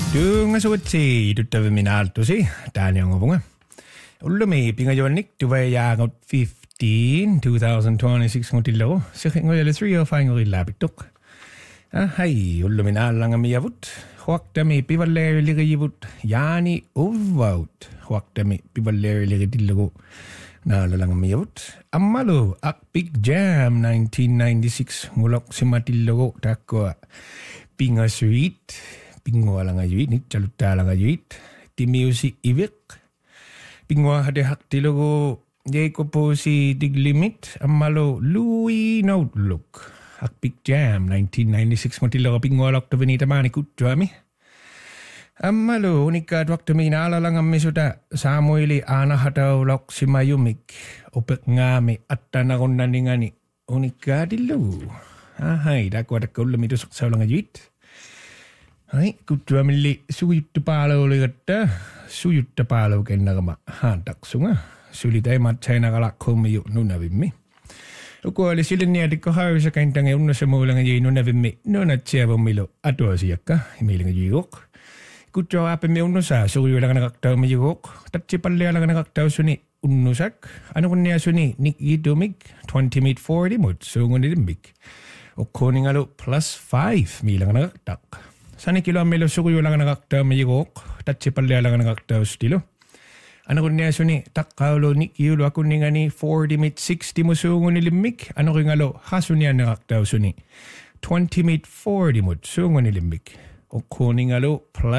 Dungasuvutsi tuttaviminaaltusi taanionguvunga. Ullumi pingajoannik tuvayaagot 15 2026 ngutillaru siqingoyale 305 ngorillaapittuq. Hai ulluminaallangamiyavut huaqtami pivalleeriligiyivut yaani uvvaut huaqtami pivalleeriligitillagu naalalangamiyavut ammalu Big Jam 1996 ngulok simatillagu takkua pingasuit pingualangayuit nitchaluttaalangayuit timiusi ivik pingua hade haktilogo yeikoposi diglimit ammalu Louis Notebook Big Jam 1996 motillago pingualoktovini tamani kuttuami ammalu unikkaat waktami naalalangammisuta Samueli aanahataulok simayumik opekngami attanarunnaningani unikkaadillugu ahai takuatakka ullumitusuk saulangayuit hai kuttuamilli sujuttupaalooligatta sujuttupaalo kennagama haantaksunga sulitai matsainagalakkuumiyu nunavimmi ukoali silinniatikko haavisa kaintange unnasamuulangajii nunavimmi nunatsiavummilu atuasiakka imiilangajigok kuttuaapimmi unnusaa sujulanganaktaumijugoq tatsipallialanganaktaussuni unnusak anukunniasuni nikitumik 20 meet 40 mut suungunilimmik ukkuningalu +5 miilanganagaktaq Sanikilo suguyulanganagaktaumijugoq tatsipallialanganaktaustilu anukunniasuni taqqaulu nikiulu akunningani 40 meet 60 musuungunilimmik anukingalo hasuniannagaktaussuni 20 meet 40 mut suungunilimmik ukkuningalu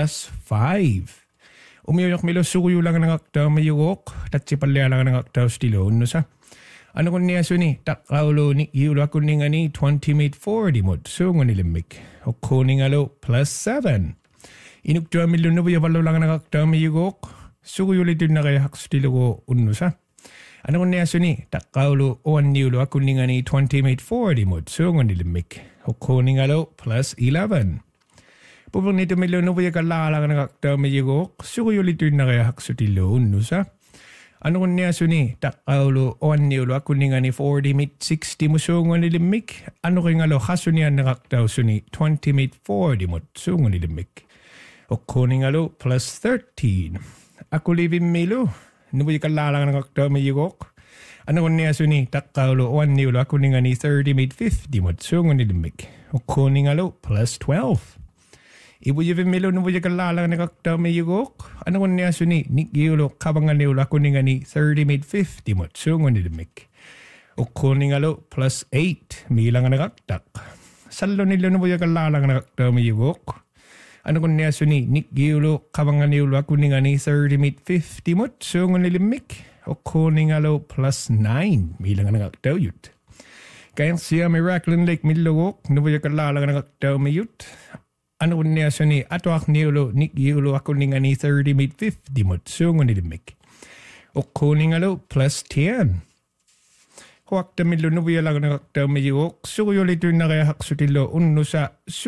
+5 umiyok suguyulanganagaktaumijugoq tatsipallialanganaktaustilu unnusa anukunniasuni taqqaulu nikiulu akunningani 20 meet 40 mut suungunilimmik ukkuningalu +7 inuktuamillu nuvuyavallulanganagaktaumijugoq suguyulitunnaqayahaqsutilugu unnusa anukunniasuni taqqaulu uanniulu akunningani 20 meet 40 mut suungunilimmik ukkuningalu +11 Puvunitumillu nuvuyakallaalanganaktaumijugoq suguyulitunnaqayahaqsutillu unnusa anukunniasuni taqqaulu uanniulu akunningani 40 meet 60 musuungunilimmik anukingalo hasuniannaqaktaussuni 20 meet 40 mut suungunilimmik ukkuningalu +13 akulivimmilu nuvuyakallaalanganaktaumijugoq anukunniasuni taqqaulu uanniulu akunningani 30 meet 50 mut suungunilimmik ukkuningalu +12 Ibujivimmilu nuvuyakallaalanganaktaumijugoq anukunniasuni nikiulu qavanganiulu akunningani 30 meet 50 mut suungunilimmik ukkuningalu +8 miilanganagaktaq sallunillu nuvuyakallaalanganaktaumijugoq anukunniasuni nikiulu qavanganiulu akunningani 30 meet 50 mut suungunilimmik ukkuningalu +9 miilanganagaktauyyut Kainsia Miraculin Lake Millugoq nuvuyakallaalanganaktaumiyyut anukunniasuni atuaqniulu nikiulu akunningani 30 meet 50 mut suungunilimmik ukkuningalu +10 huaqtamillu nuvuyalanganaktaumijugoq suguyulitunnaqayahaqsutillu unnusa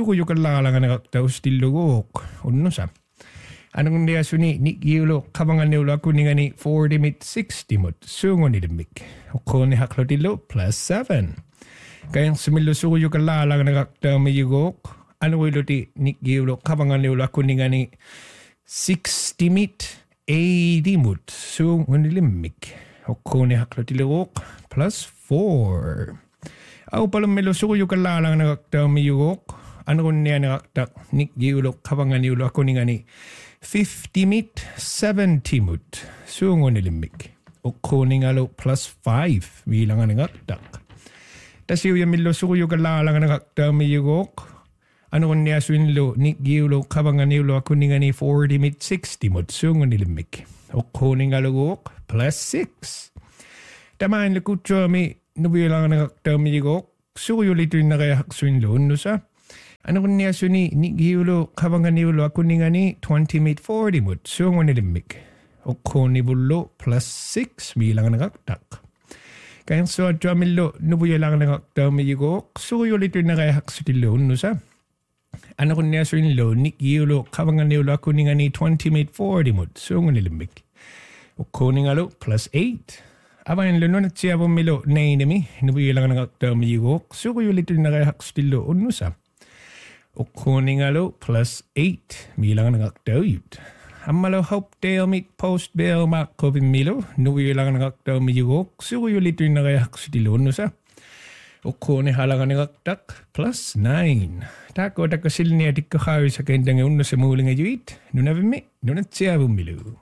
suguyukallaalanganaktaustiluguuq unnusa anukunniasuni nikiulu qavanganiulu akunningani 40 meet 60 mut suungunilimmik ukkunihaqlutillu +7 kayansimillu suguyukallaalanganaktaumijugoq anuiluti nikiulu qavanganiulu akunningani 60 meet 80 mut suungunilimmik ukkunihaqlutilluguuq +4 aupalummilu suguyukallaalanganaktaumijugoq anukunnianaqtaq nikiulu qavanganiulu akunningani 50 meet 70 mut suungunilimmik ukkuningalu +5 miilanganaqtaq tasiuyamillu suguyukallaalanganaktaumijugoq anukunniasuinlu nikiulu qavanganiulu akunningani 40 meet 60 mut suungunilimmik ukkuningaluguuq +6 Tamainlu kutsuami nuvuyalanganaktaumijugoq suguyulitunnaqayahaqsuinlu unnusa anukunniasuni nikiulu qavanganiulu akunningani 20 meet 40 mut suungunilimmik ukkunivullu +6 miilanganaqtaq kayansuatuamillu nuvuyalanganaktaumijugoq suguyulitunnaqayahaqsutillu unnusa anukunniasuinlu nikiulu qavanganiulu akunningani 20 meet 40 mut suungunilimmik ukkuningalu +8 avainlu nunatsiavummilu neinimi nuvuyalanganaktaumijugoq suguyulitunnaqayahaqsutillu unnusa Okkoningalo plus 8. Milang nagakdaw yut. Ammalo haupdale mit postbale makkovin milo. Nuilang nagakdaw miyugok. Suruyulito yung nagayaksudilon sa. Okkone halangan nagakdak plus 9. Tako takasilni atikkahawi sa kendang unno sa muling ayuit. Nunavimi, nunatsiavum milo.